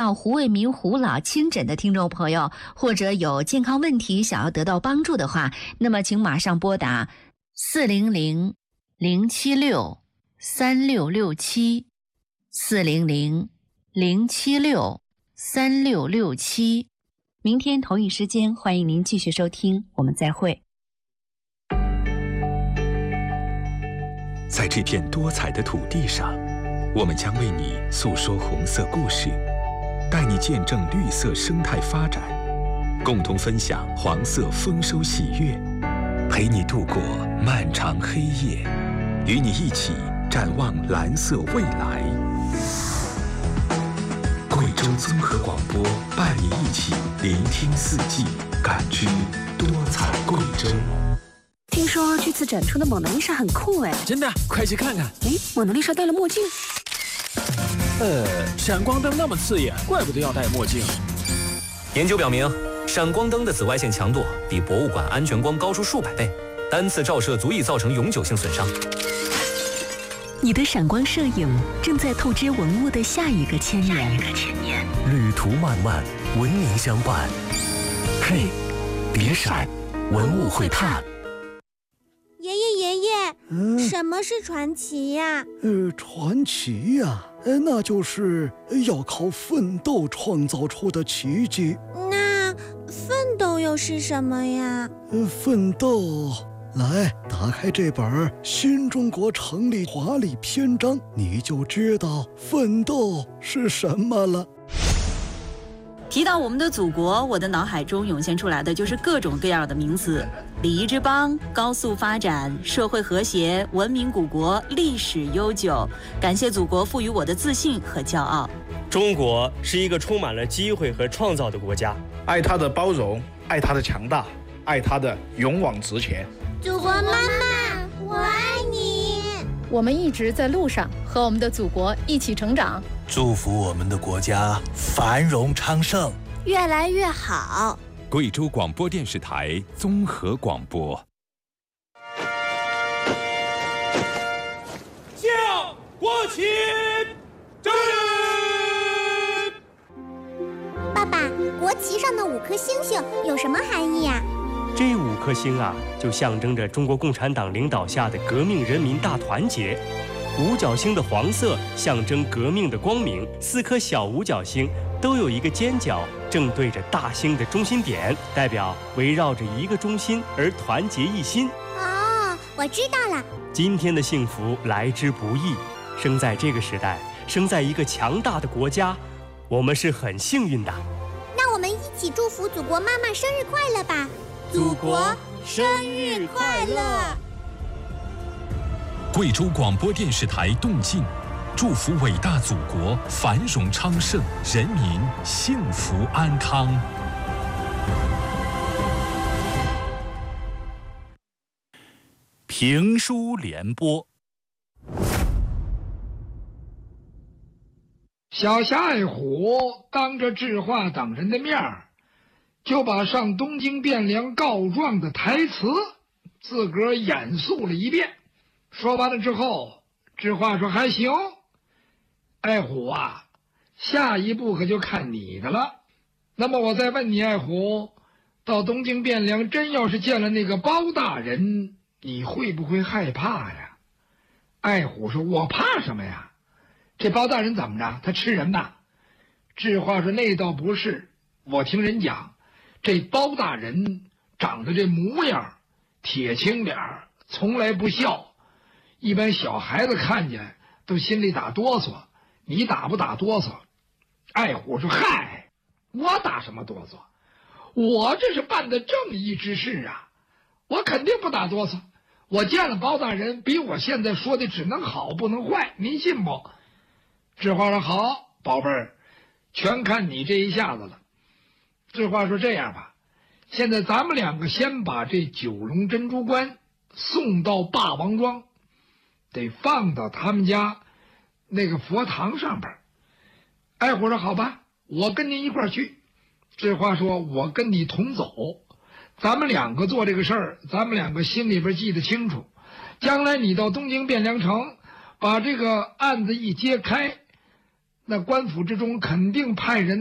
到胡为民胡老亲诊的听众朋友，或者有健康问题想要得到帮助的话，那么请马上拨打400-076-3667，400-076-3667。明天同一时间，欢迎您继续收听，我们再会。 在这片多彩的土地上，我们将为你诉说红色故事，带你见证绿色生态发展，共同分享黄色丰收喜悦，陪你度过漫长黑夜，与你一起展望蓝色未来。贵州综合广播伴你一起聆听四季，感知多彩贵州。 听说这次展出的蒙娜丽莎很酷哎！ 真的，快去看看！ 哎，蒙娜丽莎戴了墨镜。 闪光灯那么刺眼，怪不得要戴墨镜。 研究表明，闪光灯的紫外线强度比博物馆安全光高出数百倍，单次照射足以造成永久性损伤。 你的闪光摄影正在透支文物的下一个千年。 旅途漫漫，文明相伴。嘿，别闪，文物会探。 爷爷，什么是传奇呀？ 传奇呀，那就是要靠奋斗创造出的奇迹。 那奋斗又是什么呀？ 奋斗，来，打开这本《新中国成立华丽篇章》，你就知道奋斗是什么了。 提到我们的祖国，我的脑海中涌现出来的就是各种各样的名词：礼仪之邦、高速发展、社会和谐、文明古国、历史悠久。感谢祖国赋予我的自信和骄傲。 中国是一个充满了机会和创造的国家， 爱它的包容，爱它的强大，爱它的勇往直前。 祖国妈妈，我爱你！ 我们一直在路上，和我们的祖国一起成长。 祝福我们的国家繁荣昌盛， 越来越好。 贵州广播电视台综合广播。 向国旗敬礼！ 爸爸，国旗上的5颗星星有什么含义呀？ 这5颗星啊，就象征着中国共产党领导下的革命人民大团结。五角星的黄色象征革命的光明，4颗小五角星都有一个尖角正对着大星的中心点，代表围绕着一个中心而团结一心。 哦，我知道了。 今天的幸福来之不易，生在这个时代，生在一个强大的国家，我们是很幸运的。 那我们一起祝福祖国妈妈生日快乐吧！ 祖国生日快乐！ 贵州广播电视台动静，祝福伟大祖国繁荣昌盛，人民幸福安康。 评书联播。 小侠爱虎当着智化等人的面儿，就把上东京汴梁告状的台词自个儿演述了一遍。说完了之后，智化说还行，爱虎啊，下一步可就看你的了。那么我再问你，爱虎，到东京汴梁真要是见了那个包大人，你会不会害怕呀？爱虎说，我怕什么呀？这包大人怎么着？他吃人呐？智化说，那倒不是，我听人讲，这包大人长得这模样，铁青脸，从来不笑，一般小孩子看见都心里打哆嗦，你打不打哆嗦？爱虎说，嗨，我打什么哆嗦？我这是办的正义之事啊，我肯定不打哆嗦。我见了包大人，比我现在说的只能好不能坏，您信不？智化说，好，宝贝儿，全看你这一下子了。智化说，这样吧，现在咱们2个先把这九龙珍珠关送到霸王庄，得放到他们家那个佛堂上边。爱虎说，好吧，我跟您一块儿去。智化说，我跟你同走，咱们2个做这个事儿，咱们2个心里边记得清楚，将来你到东京汴梁城，把这个案子一揭开，那官府之中肯定派人